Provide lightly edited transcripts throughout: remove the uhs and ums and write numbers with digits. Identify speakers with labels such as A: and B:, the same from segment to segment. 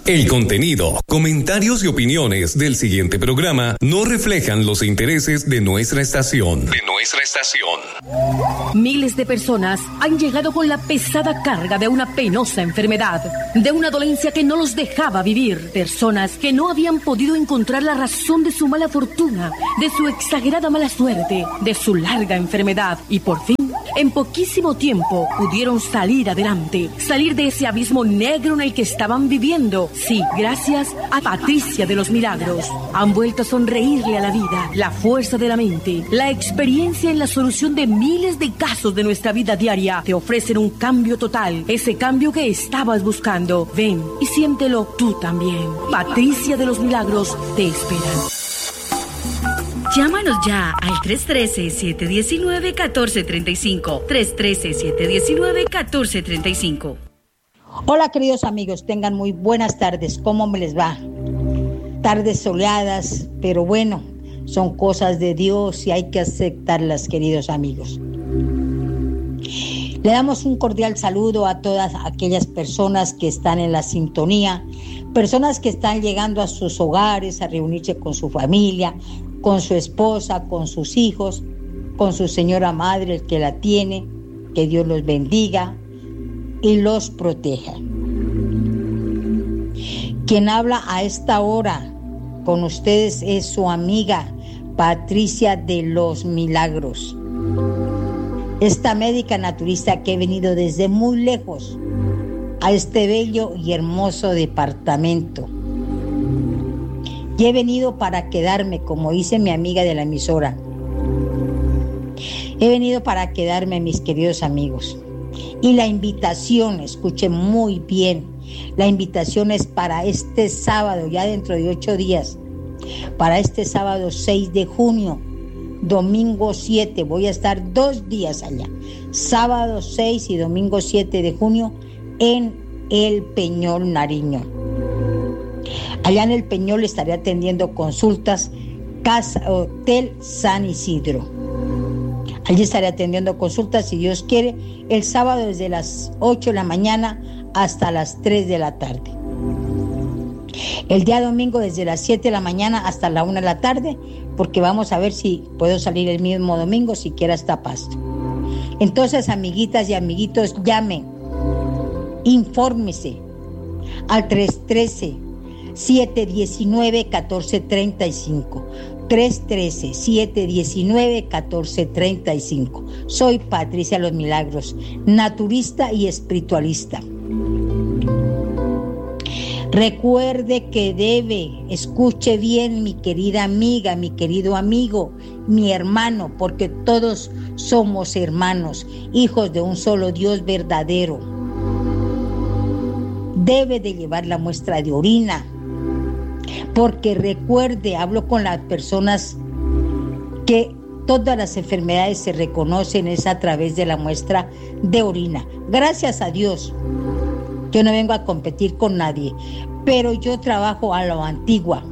A: El contenido, comentarios y opiniones del siguiente programa no reflejan los intereses de nuestra estación.
B: Miles de personas han llegado con la pesada carga de una penosa enfermedad, de una dolencia que no los dejaba vivir. Personas que no habían podido encontrar la razón de su mala fortuna, de su exagerada mala suerte, de su larga enfermedad. Y por fin, en poquísimo tiempo, pudieron salir adelante, salir de ese abismo negro en el que estaban viviendo. Sí, gracias a Patricia de los Milagros. Han vuelto a sonreírle a la vida, la fuerza de la mente, la experiencia en la solución de miles de casos de nuestra vida diaria. Te ofrecen un cambio total, ese cambio que estabas buscando. Ven y siéntelo tú también. Patricia de los Milagros te espera.
C: Llámanos ya al 313-719-1435. 313-719-1435.
D: Hola, queridos amigos, tengan muy buenas tardes. ¿Cómo me les va? Tardes soleadas, pero bueno, son cosas de Dios y hay que aceptarlas, queridos amigos. Le damos un cordial saludo a todas aquellas personas que están en la sintonía, personas que están llegando a sus hogares a reunirse con su familia, con su esposa, con sus hijos, con su señora madre, el que la tiene. Que Dios los bendiga y los proteja. Quien habla a esta hora con ustedes es su amiga Patricia de los Milagros, esta médica naturista que he venido desde muy lejos a este bello y hermoso departamento. Y he venido para quedarme, como dice mi amiga de la emisora. He venido para quedarme, mis queridos amigos. Y la invitación, escuchen muy bien, la invitación es para este sábado, ya dentro de 8 días, para este sábado 6 de junio, domingo 7, voy a estar 2 días allá, sábado 6 y domingo 7 de junio en El Peñol, Nariño. Allá en El Peñol estaré atendiendo consultas, Hotel San Isidro. Allí estaré atendiendo consultas, si Dios quiere, el sábado desde las 8 de la mañana hasta las 3 de la tarde. El día domingo desde las 7 de la mañana hasta la 1 de la tarde, porque vamos a ver si puedo salir el mismo domingo, siquiera hasta Pasto. Entonces, amiguitas y amiguitos, llamen, infórmese al 313-719-1435. 313-719-1435. Soy Patricia Los Milagros, naturista y espiritualista. Recuerde que escuche bien, mi querida amiga, mi querido amigo, mi hermano, porque todos somos hermanos, hijos de un solo Dios verdadero. Debe de llevar la muestra de orina, porque recuerde, hablo con las personas que todas las enfermedades se reconocen es a través de la muestra de orina. Gracias a Dios, yo no vengo a competir con nadie, pero yo trabajo a lo antigua.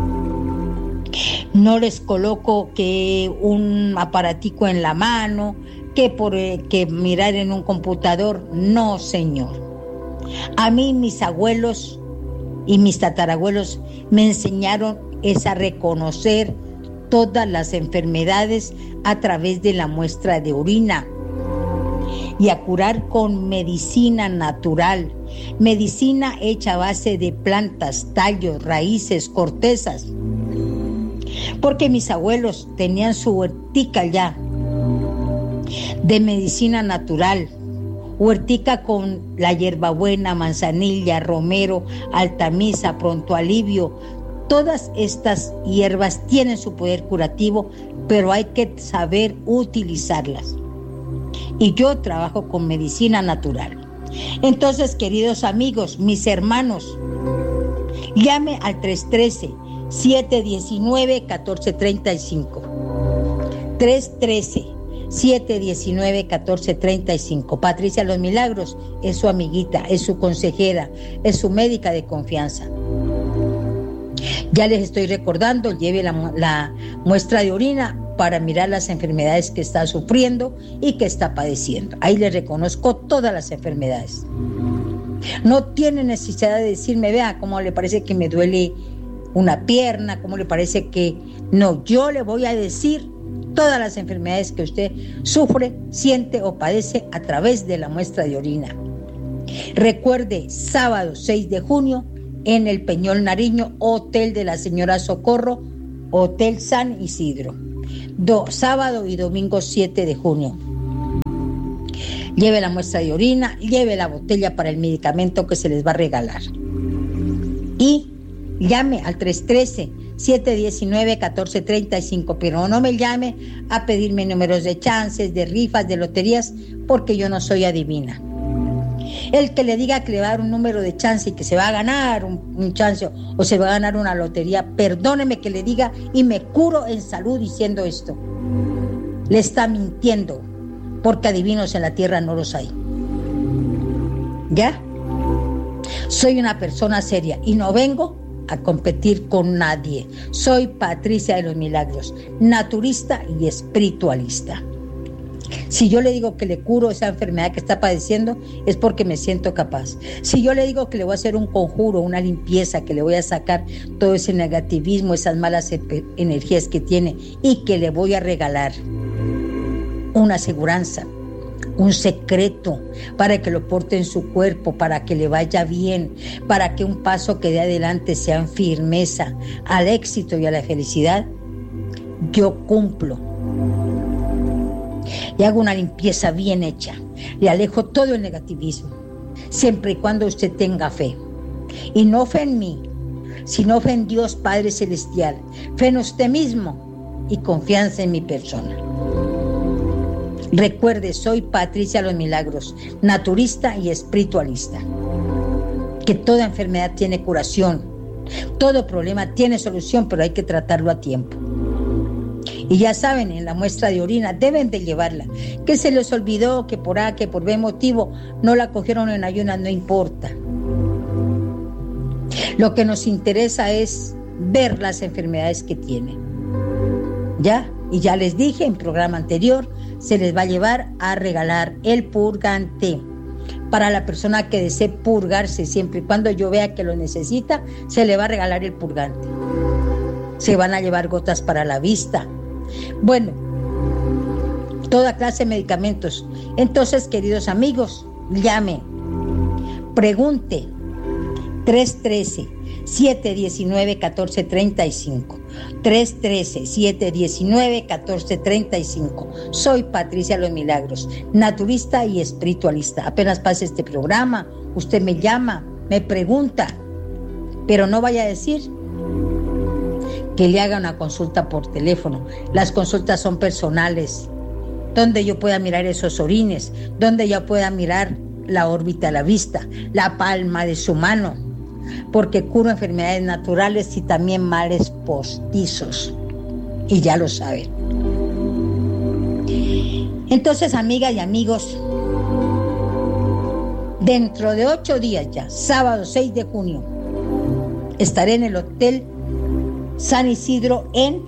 D: No les coloco que un aparatico en la mano, que mirar en un computador. No, señor. A mí mis abuelos y mis tatarabuelos me enseñaron a reconocer todas las enfermedades a través de la muestra de orina y a curar con medicina natural, medicina hecha a base de plantas, tallos, raíces, cortezas, porque mis abuelos tenían su huertica ya de medicina natural. Huertica con la hierbabuena, manzanilla, romero, altamisa, pronto alivio. Todas estas hierbas tienen su poder curativo, pero hay que saber utilizarlas. Y yo trabajo con medicina natural. Entonces, queridos amigos, mis hermanos, llame al 313-719-1435. 313-719-1435. Patricia Los Milagros es su amiguita, es su consejera, es su médica de confianza. Ya les estoy recordando, lleve la muestra de orina para mirar las enfermedades que está sufriendo y que está padeciendo. Ahí les reconozco todas las enfermedades. No tiene necesidad de decirme, vea, cómo le parece que me duele una pierna, cómo le parece que... No, yo le voy a decir todas las enfermedades que usted sufre, siente o padece a través de la muestra de orina. Recuerde, sábado 6 de junio, en el Peñol Nariño, Hotel de la Señora Socorro, Hotel San Isidro. Sábado y domingo 7 de junio. Lleve la muestra de orina, lleve la botella para el medicamento que se les va a regalar. Y llame al 313-719-1435, pero no me llame a pedirme números de chances, de rifas, de loterías, porque yo no soy adivina. El que le diga que le va a dar un número de chance y que se va a ganar un chance o se va a ganar una lotería, perdóneme que le diga y me curo en salud diciendo esto. Le está mintiendo, porque adivinos en la tierra no los hay. ¿Ya? Soy una persona seria y no vengo a competir con nadie. Soy Patricia de los Milagros, naturista y espiritualista. Si yo le digo que le curo esa enfermedad que está padeciendo, es porque me siento capaz. Si yo le digo que le voy a hacer un conjuro, una limpieza, que le voy a sacar todo ese negativismo, esas malas energías que tiene, y que le voy a regalar una aseguranza, un secreto para que lo porte en su cuerpo, para que le vaya bien, para que un paso que dé adelante sea en firmeza al éxito y a la felicidad, yo cumplo. Le hago una limpieza bien hecha, le alejo todo el negativismo, siempre y cuando usted tenga fe. Y no fe en mí, sino fe en Dios Padre Celestial, fe en usted mismo y confianza en mi persona. Recuerde, soy Patricia Los Milagros, naturista y espiritualista. Que toda enfermedad tiene curación, todo problema tiene solución, pero hay que tratarlo a tiempo. Y ya saben, en la muestra de orina deben de llevarla. Que se les olvidó, que por A, que por B motivo no la cogieron en ayunas, no importa. Lo que nos interesa es ver las enfermedades que tienen. ¿Ya? Y ya les dije en programa anterior, se les va a llevar a regalar el purgante. Para la persona que desee purgarse, siempre y cuando yo vea que lo necesita, se le va a regalar el purgante. Se van a llevar gotas para la vista. Bueno, toda clase de medicamentos. Entonces, queridos amigos, llame, pregunte, 313-719-1435, 313-719-1435. Soy Patricia Los Milagros, naturista y espiritualista. Apenas pase este programa, usted me llama, me pregunta, pero no vaya a decir que le haga una consulta por teléfono. Las consultas son personales, donde yo pueda mirar esos orines, donde yo pueda mirar la órbita de la vista, la palma de su mano, porque curo enfermedades naturales y también males postizos, y ya lo saben. Entonces, amigas y amigos, dentro de 8 días ya, sábado 6 de junio, estaré en el Hotel San Isidro en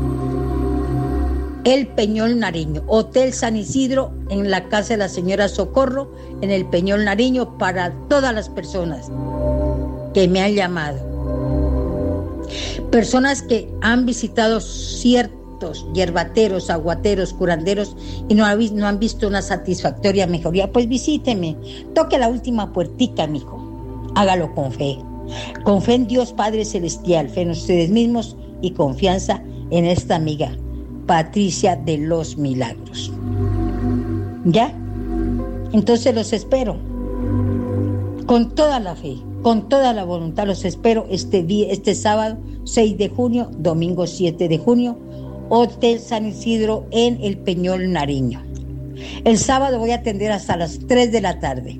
D: el Peñol Nariño. Hotel San Isidro en la Casa de la Señora Socorro, en el Peñol Nariño, para todas las personas que me han llamado. Personas que han visitado ciertos hierbateros, aguateros, curanderos y no han visto una satisfactoria mejoría, pues visíteme, toque la última puertica, mijo. Hágalo con fe. Con fe en Dios Padre Celestial, fe en ustedes mismos y confianza en esta amiga, Patricia de los Milagros. ¿Ya? Entonces los espero. Con toda la fe, con toda la voluntad los espero este sábado 6 de junio, domingo 7 de junio, Hotel San Isidro en el Peñol Nariño. El sábado voy a atender hasta las 3 de la tarde.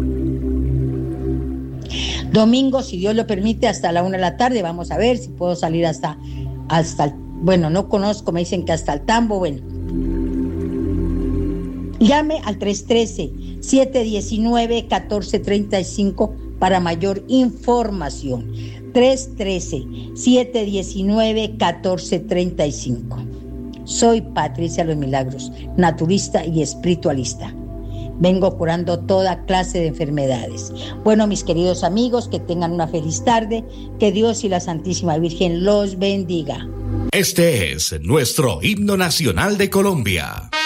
D: Domingo, si Dios lo permite, hasta la 1 de la tarde. Vamos a ver si puedo salir hasta bueno, no conozco, me dicen que hasta el Tambo. Bueno, llame al 313-719-1435 para mayor información. 313-719-1435. Soy Patricia Los Milagros, naturista y espiritualista. vengo curando toda clase de enfermedades. Bueno, mis queridos amigos, que tengan una feliz tarde, que Dios y la Santísima Virgen los bendiga.
E: Este es nuestro himno nacional de Colombia.